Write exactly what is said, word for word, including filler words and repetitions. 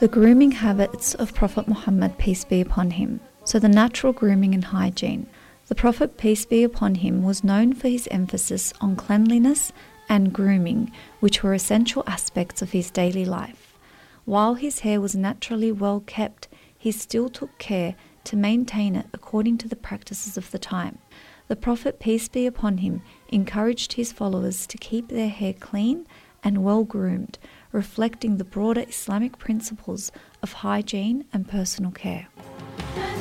The grooming habits of Prophet Muhammad, peace be upon him. So the natural grooming and hygiene. The Prophet, peace be upon him, was known for his emphasis on cleanliness and grooming, which were essential aspects of his daily life. While his hair was naturally well kept, he still took care to maintain it according to the practices of the time. The Prophet, peace be upon him, encouraged his followers to keep their hair clean and well groomed, reflecting the broader Islamic principles of hygiene and personal care.